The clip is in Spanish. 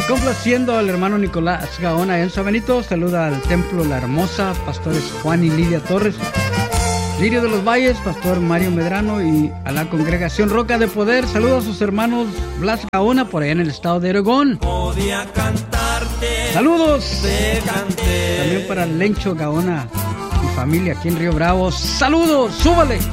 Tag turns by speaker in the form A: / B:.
A: Complaciendo al hermano Nicolás Gaona en San Benito, saluda al Templo La Hermosa, pastores Juan y Lidia Torres, Lirio de los Valles, pastor Mario Medrano, y a la congregación Roca de Poder. Saluda a sus hermanos Blas Gaona por allá en el estado de Oregón. Saludos también para Lencho Gaona y familia aquí en Río Bravo. Saludos, súbale.